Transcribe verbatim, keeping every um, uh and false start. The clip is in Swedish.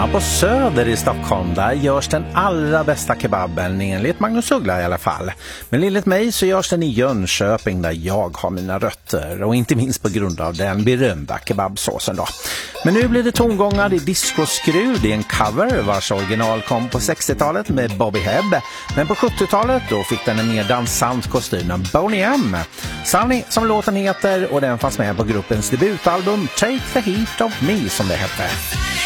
Ja, på Söder i Stockholm där görs den allra bästa kebaben enligt Magnus Uggla i alla fall. Men enligt mig så görs den i Jönköping där jag har mina rötter och inte minst på grund av den berömda kebabsåsen då. Men nu blir det tongångar i Disco Skruv, det är en cover vars original kom på sextiotalet med Bobby Hebb. Men på sjuttiotalet då fick den en mer dansant kostym av Boney M. Sunny som låten heter och den fanns med på gruppens debutalbum Take the Heat of Me som det hette.